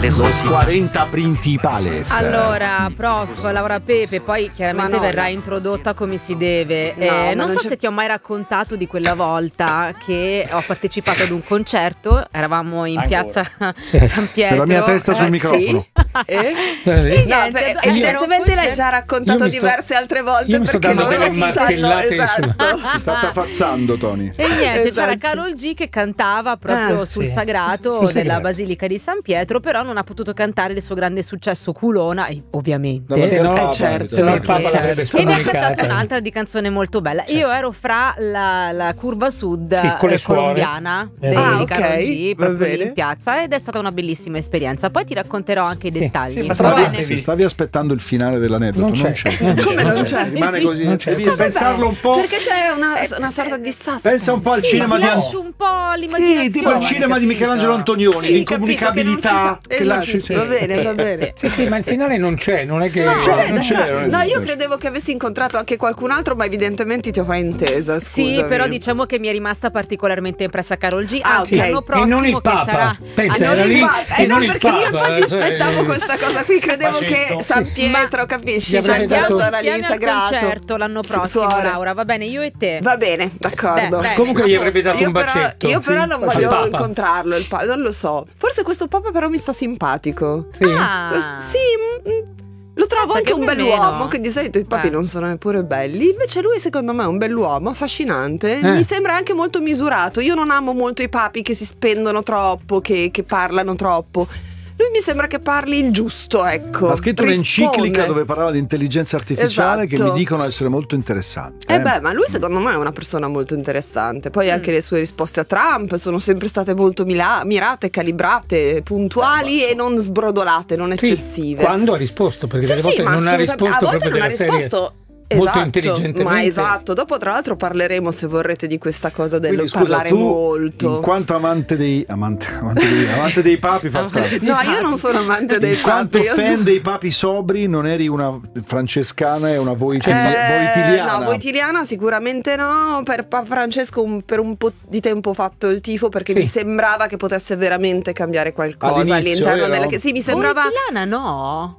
Los 40 principales. Allora, prof, Laura Pepe, poi chiaramente verrà introdotta come si deve. Non so se ti ho mai raccontato di quella volta che ho partecipato ad un concerto, eravamo in piazza San Pietro. La mia testa sul microfono. Evidentemente l'hai già raccontato diverse altre volte, perché non delle martellate. Esatto. Si sta tafazzando, Tony. E niente, c'era Karol G che cantava proprio sul sagrato della Basilica di San Pietro, però non ha potuto cantare il suo grande successo Culona, ovviamente. Certo. E ne ha cantato un'altra di canzone molto bella. Io ero fra la curva sud colombiana di Karol G, proprio lì in piazza, ed è stata una bellissima esperienza. Poi ti racconterò anche i dettagli. Stavi aspettando il finale dell'aneddoto? Non c'è. Come non c'è? Rimane così. Devi pensarlo un po'. Perché c'è una sorta di suspense. Pensa un po' al cinema di un po' l'immaginazione. tipo il cinema di Michelangelo Antonioni, l'incomunicabilità. Va bene. Sì, ma il finale non c'è, non è che non c'è. No, io credevo che avessi incontrato anche qualcun altro, ma evidentemente ti ho fraintesa. Scusami. Sì, però diciamo che mi è rimasta particolarmente impressa Karol G. Anzi, l'anno prossimo e non il che Papa. sarà. Pensa, era lì. No, perché io infatti aspettavo questa cosa qui, credevo che San Pietro, capisci? Cioè Andiamo era lì insieme al sagrato. concerto l'anno prossimo, Laura, va bene, io e te. Va bene, d'accordo. Comunque gli avrebbe dato un bacetto. Io però non voglio incontrarlo, non lo so. Forse questo Papa però mi sta simpatico. Lo trovo anche un bell'uomo, che di solito i papi non sono neppure belli. Invece lui secondo me è un bell'uomo, affascinante. Mi sembra anche molto misurato. Io non amo molto i papi che si spendono troppo, che parlano troppo. Lui mi sembra che parli il giusto, ecco. Ha scritto un'enciclica dove parlava di intelligenza artificiale, che mi dicono essere molto interessanti. Ma lui secondo me è una persona molto interessante. Poi anche le sue risposte a Trump sono sempre state molto mirate, calibrate, puntuali e non sbrodolate, non eccessive. Quando ha risposto, perché delle volte non ha risposto proprio della serie. Molto intelligentemente. Ma esatto, dopo tra l'altro parleremo, se vorrete, di questa cosa del Quindi, parlare tu, molto. In quanto amante dei papi fa strada. No, io non sono amante dei papi. In quanto fan dei papi sobri, non eri una francescana e una voitiliana? No, voitiliana sicuramente no. Per Papa Francesco per un po' di tempo ho fatto il tifo, perché mi sembrava che potesse veramente cambiare qualcosa all'interno della Sì, mi sembrava. Voitiliana no?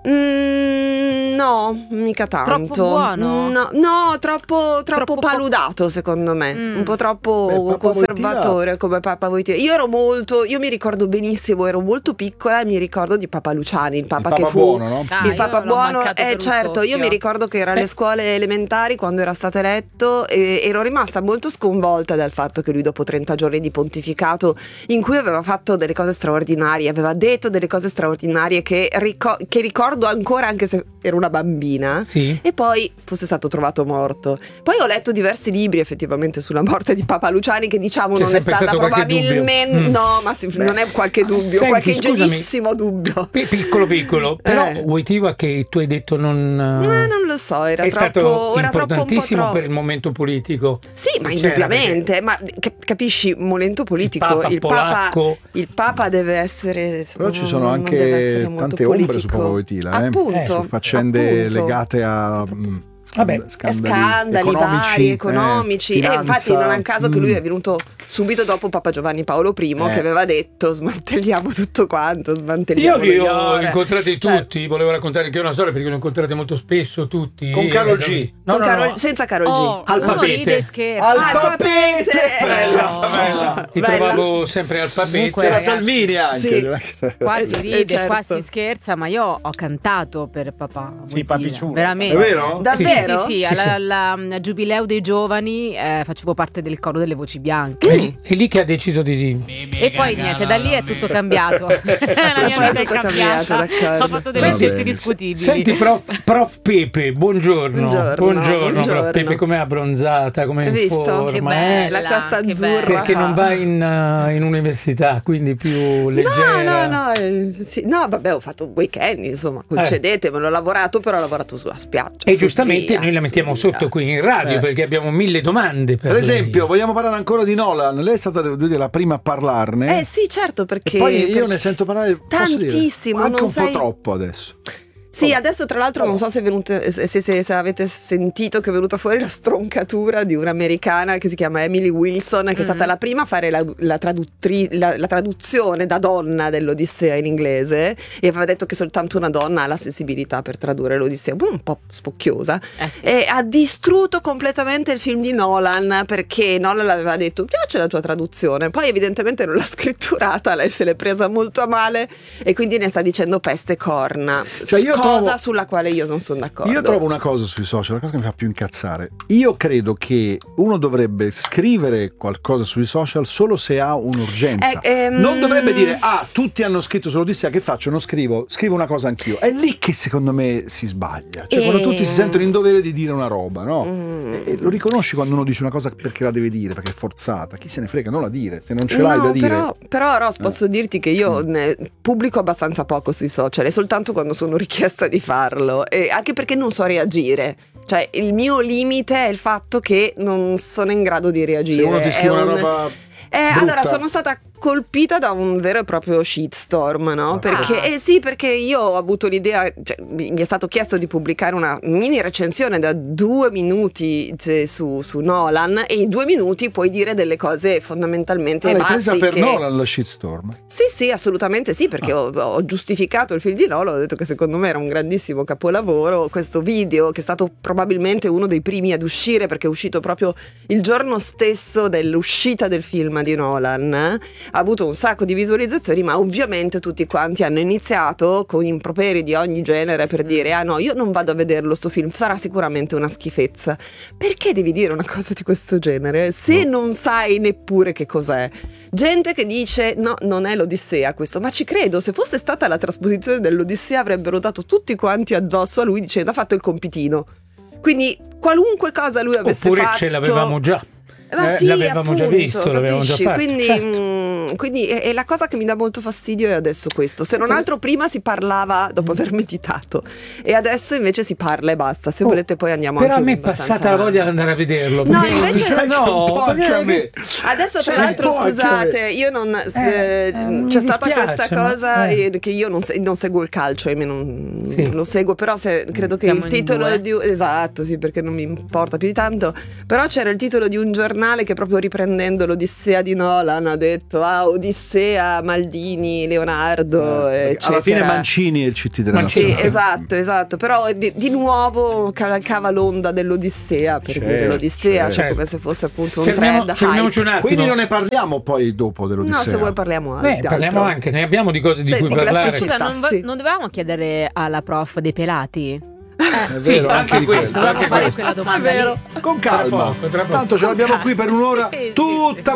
No, mica tanto. Troppo buono? No, troppo paludato secondo me. Un po' troppo conservatore come Papa Wojtyła. Io mi ricordo benissimo, ero molto piccola e mi ricordo di Papa Luciani, il Papa che fu buono, no? il Papa buono. Certo, io mi ricordo che era alle scuole elementari quando era stato eletto e ero rimasta molto sconvolta dal fatto che lui, dopo 30 giorni di pontificato in cui aveva fatto delle cose straordinarie, aveva detto delle cose straordinarie che ricordo ancora, anche se ero una bambina, e poi fosse stato trovato morto. Poi ho letto diversi libri effettivamente sulla morte di Papa Luciani, che diciamo non è stata probabilmente non è qualche dubbio. Qualche ingegnosissimo dubbio. Piccolo, però Wojtyła, che tu hai detto non lo so, era stato importantissimo per il momento politico. Sì, ma indubbiamente, ma capisci, momento politico, il Papa deve essere, però ci sono anche tante ombre su Papa Wojtyła, appunto, su faccende legate a scandali vari economici, e infatti non è un caso che lui è venuto subito dopo Papa Giovanni Paolo I, che aveva detto smantelliamo tutto quanto, io li ho incontrati tutti. Volevo raccontare anche una storia, perché li ho incontrati molto spesso tutti. Con Karol G? Senza Karol G. Al Papete. Al Papete! Ti trovavo sempre al Papete. C'era Salvini anche. Qua si ride, qua si scherza, ma io ho cantato per Papa Papicciulo. Veramente. È vero? Davvero? Sì, alla Giubileo dei Giovani facevo parte del coro delle voci bianche. È lì che ha deciso di E poi niente, da lì è tutto cambiato. La mia vita è cambiata. Ho fatto delle scelte discutibili. Senti, prof Pepe, buongiorno. Prof Pepe, com'è abbronzata, com'è in forma? Che bella, la costa azzurra. Perché non vai in università, quindi più leggera. No, vabbè, ho fatto un weekend, insomma, concedetemelo, ho lavorato, però ho lavorato sulla spiaggia. E giustamente noi la mettiamo sotto qui in radio, perché abbiamo 1000 domande per esempio, vogliamo parlare ancora di Nolan? Lei è stata, devo dire, la prima a parlarne. Sì, certo, perché e poi io ne sento parlare tantissimo, anche non un po' troppo adesso. Sì, adesso tra l'altro non so se avete sentito che è venuta fuori la stroncatura di un'americana che si chiama Emily Wilson, che è stata la prima a fare la traduzione da donna dell'Odissea in inglese, e aveva detto che soltanto una donna ha la sensibilità per tradurre l'Odissea, un po' spocchiosa, sì. E ha distrutto completamente il film di Nolan, perché Nolan aveva detto piace la tua traduzione, poi evidentemente non l'ha scritturata, lei se l'è presa molto a male e quindi ne sta dicendo peste e corna, cosa sulla quale io non sono d'accordo. Io trovo una cosa sui social, la cosa che mi fa più incazzare. Io credo che uno dovrebbe scrivere qualcosa sui social solo se ha un'urgenza. Non dovrebbe dire tutti hanno scritto sull'Odissea, che faccio? Non scrivo una cosa anch'io. È lì che secondo me si sbaglia. Cioè quando tutti si sentono in dovere di dire una roba, no? E lo riconosci quando uno dice una cosa perché la deve dire, perché è forzata. Chi se ne frega, non la dire, se non ce l'hai da dire. Però Ross, posso dirti che io ne pubblico abbastanza poco sui social, e soltanto quando sono richiesta di farlo, e anche perché non so reagire. Cioè il mio limite è il fatto che non sono in grado di reagire. Se uno ti scrive una roba allora sono stata colpita da un vero e proprio shitstorm, no? Perché perché io ho avuto l'idea, cioè, mi è stato chiesto di pubblicare una mini recensione da 2 minuti su Nolan, e in 2 minuti puoi dire delle cose fondamentalmente basiche. L'hai presa per Nolan la shitstorm? Sì, assolutamente sì, perché ho giustificato il film di Nolan, ho detto che secondo me era un grandissimo capolavoro. Questo video, che è stato probabilmente uno dei primi ad uscire, perché è uscito proprio il giorno stesso dell'uscita del film di Nolan, ha avuto un sacco di visualizzazioni, ma ovviamente tutti quanti hanno iniziato con improperi di ogni genere per dire no, io non vado a vederlo sto film, sarà sicuramente una schifezza. Perché devi dire una cosa di questo genere se non sai neppure che cos'è? Gente che dice no, non è l'Odissea questo, ma ci credo, se fosse stata la trasposizione dell'Odissea avrebbero dato tutti quanti addosso a lui dicendo ha fatto il compitino. Quindi qualunque cosa lui avesse fatto, oppure ce l'avevamo già. Sì, l'avevamo appunto, già visto, l'avevamo già fatto. Quindi è la cosa che mi dà molto fastidio è adesso questo. Se non altro prima si parlava dopo aver meditato, e adesso invece si parla e basta. Se volete poi andiamo però anche. Però a me è passata la voglia di andare a vederlo. No, invece a me. Adesso tra l'altro scusate, io non c'è stata questa cosa che io non seguo il calcio, e me non lo seguo, però credo che il titolo esatto, sì, perché non mi importa più di tanto, però c'era il titolo di un giornale che proprio riprendendo l'Odissea di Nolan ha detto Odissea, Maldini, Leonardo, eccetera. Alla fine Mancini è il CT della Sì, esatto, però di nuovo cava l'onda dell'Odissea per dire l'Odissea, cioè come se fosse appunto un trend fermiamoci un attimo. Quindi non ne parliamo poi dopo dell'Odissea? No, se vuoi parliamo anche. Parliamo anche, ne abbiamo di cose di cui parlare. Scusa, non dovevamo chiedere alla prof dei pelati? È vero, anche questo, quella domanda. Con calma. Tanto ce l'abbiamo qui per un'ora tutta